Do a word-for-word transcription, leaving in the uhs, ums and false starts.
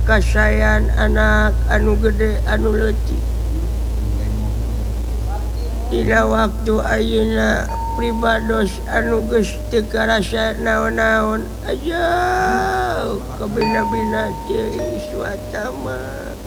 kasayan anak anu gede anu leutik dina waktu ayeuna pribados anu geus teu karasa naon-naon aja kabina-bina teh swatama